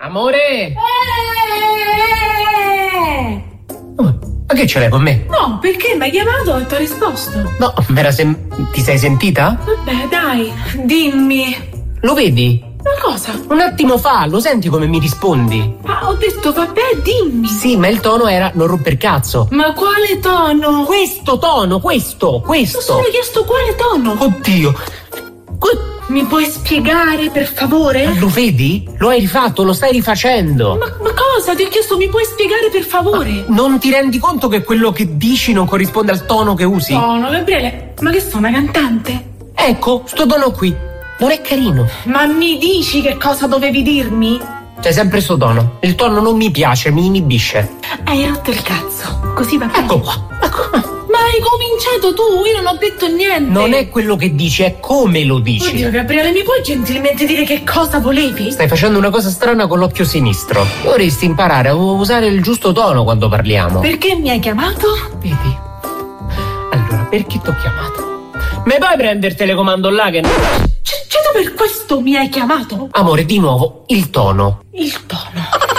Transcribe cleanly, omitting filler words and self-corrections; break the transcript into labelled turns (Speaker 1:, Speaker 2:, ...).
Speaker 1: Amore! Ma che ce l'hai con me?
Speaker 2: No, perché mi hai chiamato e ti ho risposto.
Speaker 1: No, ti sei sentita?
Speaker 2: Vabbè, dai, dimmi.
Speaker 1: Lo vedi?
Speaker 2: Ma cosa?
Speaker 1: Un attimo fa, lo senti come mi rispondi?
Speaker 2: Ma ho detto, vabbè, dimmi.
Speaker 1: Sì, ma il tono era non romper cazzo.
Speaker 2: Ma quale tono?
Speaker 1: Questo tono, questo.
Speaker 2: Ti ho solo chiesto quale tono.
Speaker 1: Oddio.
Speaker 2: Mi puoi spiegare, per favore?
Speaker 1: Lo vedi? Lo hai rifatto, lo stai rifacendo.
Speaker 2: Ma cosa? Ti ho chiesto, mi puoi spiegare, per favore?
Speaker 1: Ma non ti rendi conto che quello che dici non corrisponde al tono che usi?
Speaker 2: Tono, Gabriele, ma che sono, una cantante?
Speaker 1: Ecco, sto tono qui. Non è carino.
Speaker 2: Ma mi dici che cosa dovevi dirmi?
Speaker 1: C'è sempre sto tono. Il tono non mi piace, mi inibisce.
Speaker 2: Hai rotto il cazzo. Così va bene.
Speaker 1: Ecco qua.
Speaker 2: Ma hai cominciato tu, io non ho detto niente.
Speaker 1: Non è quello che dici, è come lo dici.
Speaker 2: Oddio, Gabriele, mi puoi gentilmente dire che cosa volevi?
Speaker 1: Stai facendo una cosa strana con l'occhio sinistro. Dovresti imparare a usare il giusto tono quando parliamo.
Speaker 2: Perché mi hai chiamato?
Speaker 1: Vedi? Allora, perché t'ho chiamato? Me puoi prendere il telecomando là che...
Speaker 2: Cioè, tu per questo mi hai chiamato?
Speaker 1: Amore, di nuovo, il tono.
Speaker 2: Il tono.